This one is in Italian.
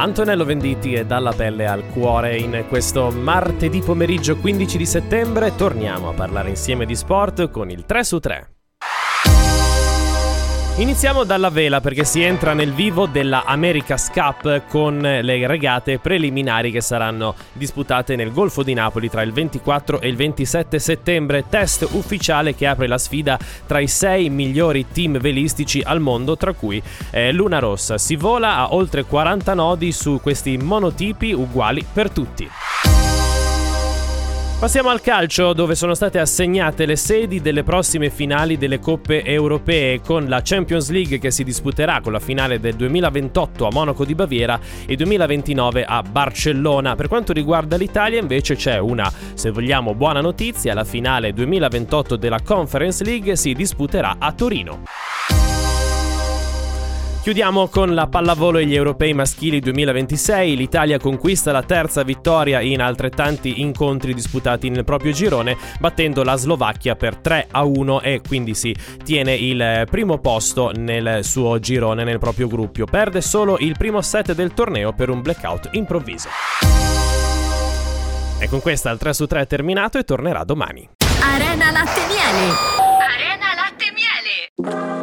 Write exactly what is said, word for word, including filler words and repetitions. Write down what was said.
Antonello Venditti e Dalla pelle al cuore. In questo martedì pomeriggio quindici di settembre torniamo a parlare insieme di sport con il tre su tre. Iniziamo dalla vela perché si entra nel vivo della America's Cup con le regate preliminari che saranno disputate nel Golfo di Napoli tra il ventiquattro e il ventisette settembre. Test ufficiale che apre la sfida tra i sei migliori team velistici al mondo, tra cui eh, Luna Rossa. Si vola a oltre quaranta nodi su questi monotipi uguali per tutti. Passiamo al calcio, dove sono state assegnate le sedi delle prossime finali delle coppe europee, con la Champions League che si disputerà con la finale del duemilaventotto a Monaco di Baviera e duemilaventinove a Barcellona. Per quanto riguarda l'Italia invece c'è una, se vogliamo, buona notizia: la finale duemilaventotto della Conference League si disputerà a Torino. Chiudiamo con la pallavolo e gli europei maschili duemilaventisei. L'Italia conquista la terza vittoria in altrettanti incontri disputati nel proprio girone, battendo la Slovacchia per tre a uno e quindi si tiene il primo posto nel suo girone, nel proprio gruppo. Perde solo il primo set del torneo per un blackout improvviso. E con questa il tre su tre è terminato e tornerà domani. Arena Latte Miele. Arena Latte Miele.